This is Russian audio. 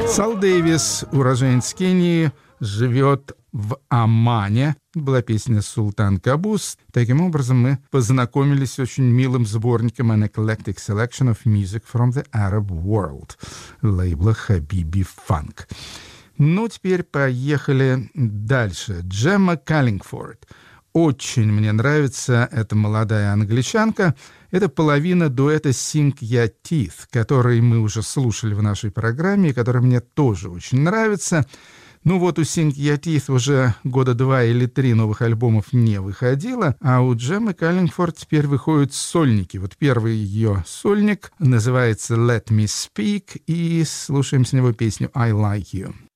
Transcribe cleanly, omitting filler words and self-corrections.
Сал Дэвис, уроженец Кении, живет в Омане. Была песня «Султан Кабус». Таким образом, мы познакомились с очень милым сборником «An Eclectic Selection of Music from the Arab World» лейбла «Хабиби Фанк». Ну, теперь поехали дальше. Джемма Каллингфорд. Очень мне нравится эта молодая англичанка. Это половина дуэта Sink Ya Teeth, который мы уже слушали в нашей программе, и который мне тоже очень нравится. Ну вот у Sink Ya Teeth уже года 2 или 3 новых альбомов не выходило, а у Джеммы Каллингфорд теперь выходят сольники. Вот первый ее сольник называется «Let Me Speak», и слушаем с него песню «I Like You».